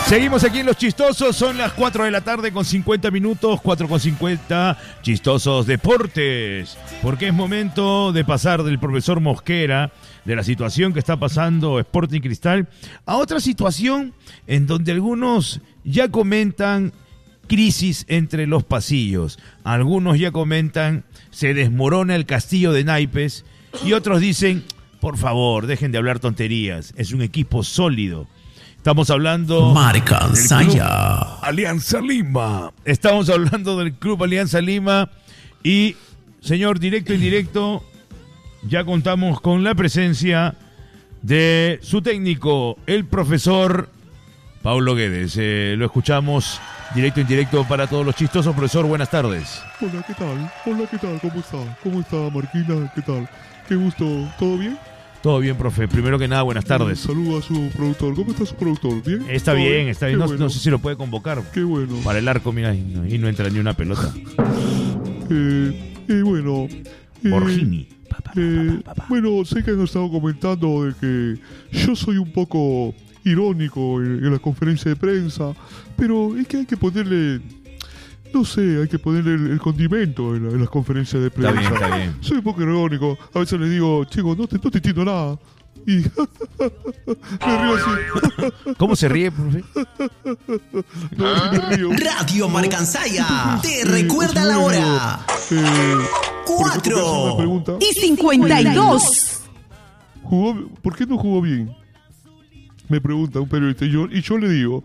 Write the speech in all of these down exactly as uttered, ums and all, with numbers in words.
Seguimos aquí en Los Chistosos, son las cuatro de la tarde con cincuenta minutos, cuatro con cincuenta, Chistosos Deportes, porque es momento de pasar del profesor Mosquera, de la situación que está pasando Sporting Cristal, a otra situación en donde algunos ya comentan crisis entre los pasillos, algunos ya comentan se desmorona el castillo de naipes y otros dicen, por favor, dejen de hablar tonterías, es un equipo sólido. Estamos hablando Marcansaya Alianza Lima. Estamos hablando del Club Alianza Lima. Y, señor, directo y indirecto, ya contamos con la presencia de su técnico, el profesor Paulo Guedes. Eh, lo escuchamos directo y indirecto para todos los chistosos. Profesor, buenas tardes. Hola, ¿qué tal? Hola, ¿qué tal? ¿Cómo está? ¿Cómo está, Marquina? ¿Qué tal? Qué gusto. ¿Todo bien? Todo bien, profe. Primero que nada, buenas tardes. Saludo a su productor. ¿Cómo está su productor? ¿Bien? Está bien, bien, está bien. No, bueno. no sé si lo puede convocar. Qué bueno. Para el arco, mira, y no, y no entra ni una pelota. Eh, eh, bueno. Eh, Borgini. Eh, bueno, sé que han estado comentando de que yo soy un poco irónico en, en la conferencia de prensa, pero es que hay que ponerle... No sé, hay que ponerle el, el condimento en, la, en las conferencias de prensa. Está bien, está bien. Soy un poco irónico. A veces les digo, chicos, no te, no te entiendo nada. Y me río así. ¿Cómo se ríe, profe? No, me río. Radio Marcansaya te recuerda la hora. Eh, Cuatro y cincuenta y dos. ¿Jugó, ¿Por qué no jugó bien? Me pregunta un periodista y yo, y yo le digo,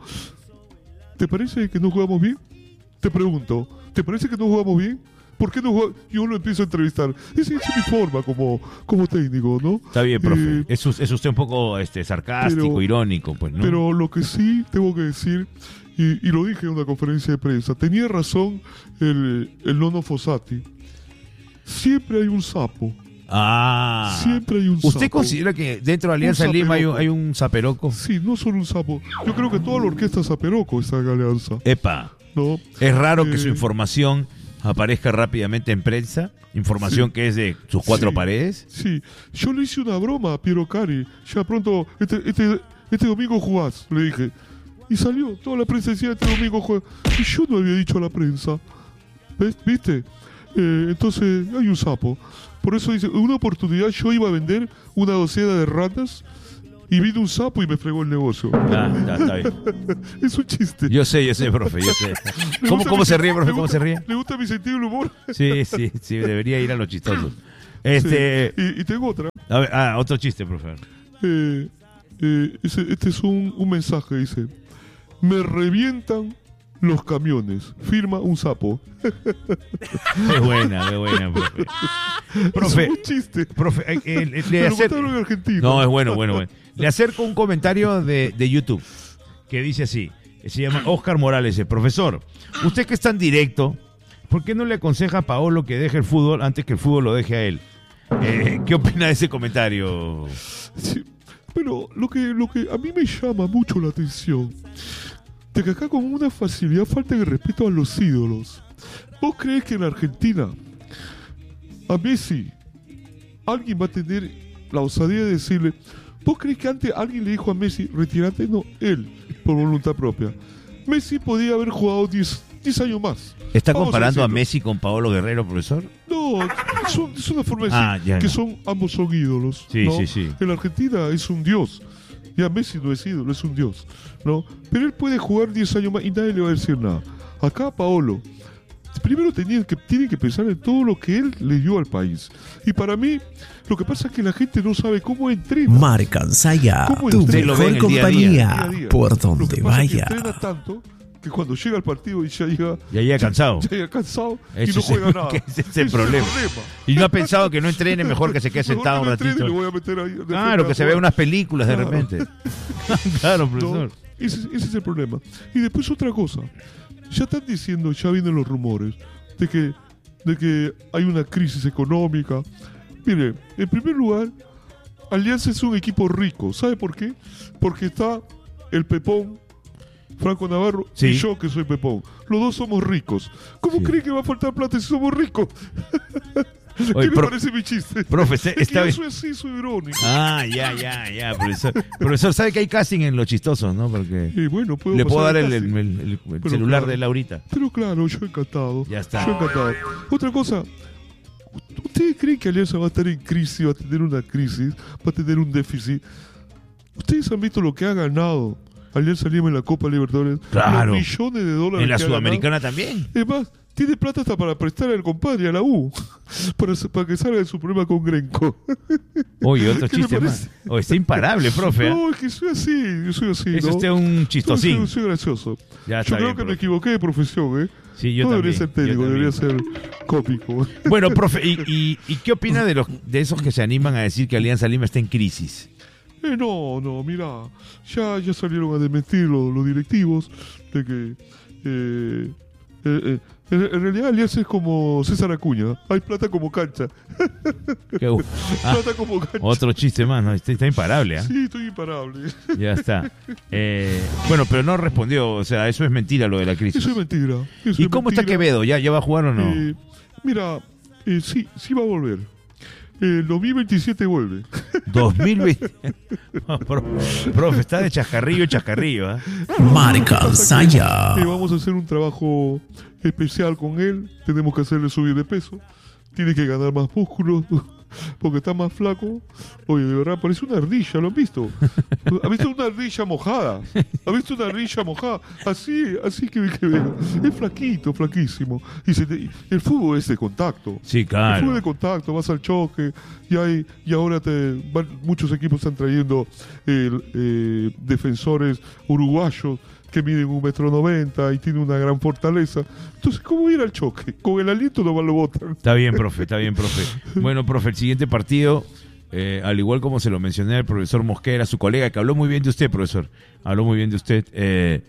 ¿te parece que no jugamos bien? Te pregunto, ¿te parece que no jugamos bien? ¿Por qué no jugamos? Yo lo empiezo a entrevistar. Esa es mi forma como, como técnico, ¿no? Está bien, profe. Eh, es, es usted un poco este, sarcástico, pero, irónico, pues, ¿no? Pero lo que sí tengo que decir, y, y lo dije en una conferencia de prensa, tenía razón el, el Nono Fossati. Siempre hay un sapo. Ah. Siempre hay un ¿Usted sapo. considera que dentro de Alianza Un Lima hay un, zaperoco. hay un zaperoco? Sí, no solo un sapo. Yo creo que toda la orquesta zaperoco está en Alianza. Epa. ¿No? Es raro Eh, que su información aparezca rápidamente en prensa. Información Sí. que es de sus cuatro Sí. paredes. Sí, yo le hice una broma a Piero Cari. Ya pronto, este, este, este domingo jugás, le dije. Y salió, toda la prensa decía, este domingo juega. Y yo no había dicho a la prensa. ¿Ves? ¿Viste? Eh, entonces, hay un sapo. Por eso dice, en una oportunidad yo iba a vender una docena de ratas y vino un sapo y me fregó el negocio. Ah, está, está bien. Es un chiste. Yo sé, yo sé, profe, yo sé. ¿Le ¿Cómo, gusta cómo mi- se ríe, profe? le ¿Cómo gusta- se ríe? ¿Le gusta mi sentido del humor? Sí, sí, sí, debería ir a los chistosos. Este, Sí. Y, y tengo otra. a ver, ah, otro chiste, profe. Eh, eh, ese- este es un, un mensaje, dice. Me revientan los camiones. Firma un sapo. Qué buena, qué buena, profe. Profe, Es un chiste. profe, eh, eh, le, Me lo acer- contaron en Argentina. No, es bueno, bueno, bueno. Le acerco un comentario de, de YouTube que dice así, se llama Oscar Morales, dice, profesor, usted que es tan directo, ¿por qué no le aconseja a Paolo que deje el fútbol antes que el fútbol lo deje a él? Eh, ¿Qué opina de ese comentario? Sí, pero lo que, lo que a mí me llama mucho la atención, de que acá con una facilidad falta el respeto a los ídolos. ¿Vos creés que en Argentina, a Messi, alguien va a tener la osadía de decirle, ¿vos creés que antes alguien le dijo a Messi, retirate? No, él, por voluntad propia. Messi podía haber jugado diez años más. ¿Está Vamos comparando a decirlo. Messi con Paolo Guerrero, profesor? No, es, un- es una forma de decir Ah, ya, que ya. son, ambos son ídolos. Sí, ¿no? sí, sí. En la Argentina es un dios. Ya Messi no es ídolo, es un dios. ¿No? Pero él puede jugar diez años más y nadie le va a decir nada. Acá Paolo, primero tenían que, tienen que pensar en todo lo que él le dio al país. Y para mí, lo que pasa es que la gente no sabe cómo entrena. Marcansaya, ¿Cómo tu usted lo ve en mejor el día a día? compañía, Día a día. por Lo que donde pasa es que vaya. entrena tanto que cuando llega al partido y ya llega, Ya llega cansado. ya llega cansado y Ese no es juega el- nada. que ese es el problema. Y no ha pensado que no entrene, mejor que se quede Mejor sentado que un no entrene y ratito. lo voy a meter ahí de Claro, frente que a se vea jugar. unas películas de Claro. repente. Claro, ¿No? profesor. Ese, ese es el problema. Y después otra cosa. Ya están diciendo, ya vienen los rumores, de que, de que hay una crisis económica. Mire, en primer lugar, Alianza es un equipo rico. ¿Sabe por qué? Porque está el Pepón, Franco Navarro, Sí. y yo que soy Pepón. Los dos somos ricos. ¿Cómo Sí. cree que va a faltar plata si somos ricos? ¿Qué Oye, le pro- parece mi chiste? profe, se- Es que está yo bien. soy así, soy irónico. Ah, ya, ya, ya, profesor. Profesor, sabe que hay casting en Los Chistosos, ¿no? Porque Y bueno, puedo le puedo pasar dar el, casting. el- el- el Pero celular claro. de Laurita. Pero claro, yo encantado. Ya está. Yo encantado. Otra cosa, ¿ustedes creen que Alianza va a estar en crisis, va a tener una crisis, va a tener un déficit? ¿Ustedes han visto lo que ha ganado Alianza Lima en la Copa Libertadores? Claro. Los millones de dólares En la que ha Sudamericana también. ganado. Es más, tiene plata hasta para prestar al compadre, a la U, para, para que salga de su problema con Grenco. Oye, otro ¿Qué le chiste parece? más. Oye, está imparable, profe. ¿eh? No, es que soy así, yo soy así. Es ¿no? usted un Soy, chistosín. soy- soy gracioso. Ya está Yo creo bien, que me profe. equivoqué de profesión, ¿eh? Sí, yo no también. debería ser técnico, yo debería también. ser cómico. Bueno, profe, ¿y, y, y qué opina de los de esos que se animan a decir que Alianza Lima está en crisis? Eh, no, no, mira, ya, ya salieron a desmentir los, los directivos de que eh, eh, eh, en, en realidad Alianza es como César Acuña, hay plata como cancha, Que, uh, ah, plata como cancha. otro chiste más, ¿no? Está, está imparable, ¿ah? Sí, estoy imparable. Ya está. Eh, bueno, pero no respondió, o sea, eso es mentira lo de la crisis. Eso es mentira. eso ¿Y es cómo está mentira. Quevedo? ¿Ya, ¿Ya va a jugar o no? Eh, mira, eh, sí, sí va a volver. El dos mil veintisiete vuelve. dos mil veinte. No, pro- profe, está de chascarrillo en chascarrillo, ¿ah? Marca Saya. Eh, vamos a hacer un trabajo especial con él. Tenemos que hacerle subir de peso. Tiene que ganar más músculos porque está más flaco. Oye, de verdad, parece una ardilla, ¿lo han visto? ¿Has visto una ardilla mojada? ¿Has visto una ardilla mojada? Así, así que, que veo. Es flaquito, flaquísimo. Y se te- el fútbol es de contacto. Sí, El fútbol claro. de contacto, vas al choque y hay y ahora te van- muchos equipos están trayendo eh, eh, defensores uruguayos que miden un metro noventa y tienen una gran fortaleza. Entonces, ¿cómo ir al choque? Con el aliento nomás lo botan. Está bien, profe, está bien, profe. Bueno, profe, el siguiente partido, eh, al igual como se lo mencioné al profesor Mosquera, su colega, que habló muy bien de usted, profesor. Habló muy bien de usted. eh,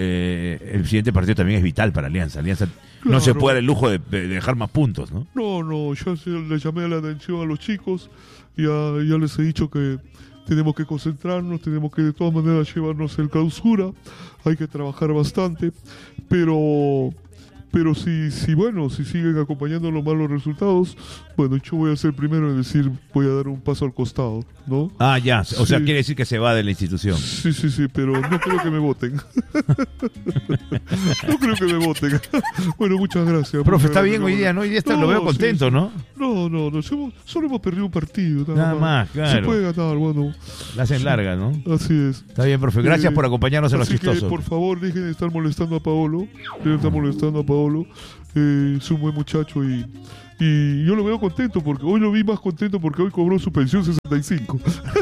eh, el siguiente partido también es vital para Alianza. Alianza no se Claro. puede dar el lujo de, de dejar más puntos, ¿no? No, no, yo se- le llamé la atención a los chicos y ya, ya les he dicho que tenemos que concentrarnos, tenemos que de todas maneras llevarnos el clausura, hay que trabajar bastante, pero pero si, si bueno, si siguen acompañando los malos resultados, bueno, yo voy a ser primero en decir, voy a dar un paso al costado, ¿no? Ah, ya. O sea, Sí. quiere decir que se va de la institución. Sí, sí, sí, pero no creo que me voten. No creo que me voten. Bueno, muchas gracias. Profe, muchas está gracias. bien hoy día, ¿no? Hoy día está, No, lo veo sí, contento, sí. ¿no? No, no, no, solo, solo hemos perdido un partido. Nada, Nada más, Se claro. puede ganar, bueno, La hacen larga, ¿no? así es. Está bien, profe. Gracias Eh, por acompañarnos en Los Así que, Chistosos. por favor, dejen de estar molestando a Paolo. Dejen de estar molestando a Paolo. Eh, es un buen muchacho y, y yo lo veo contento porque hoy lo vi más contento porque hoy cobró su pensión sesenta y cinco.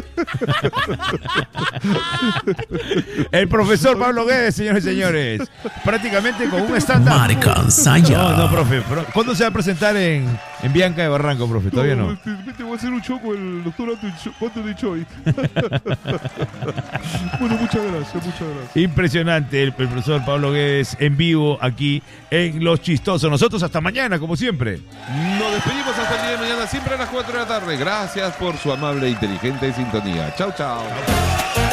El profesor Pablo Guedes, señores y señores. Prácticamente con un estándar. Marca Saya. No, no, profe. Pro- ¿Cuándo se va a presentar en, en Bianca de Barranco, profe? Todavía no. Este, Te voy a hacer un show con el doctor Anthony Choi. Bueno, muchas gracias, muchas gracias. Impresionante el, el profesor Pablo Guedes en vivo aquí en Los Chistosos. Nosotros hasta mañana, como siempre. Nos despedimos hasta el día de mañana, siempre a las cuatro de la tarde. Gracias por su amable e inteligente sintonía. Chau, chau.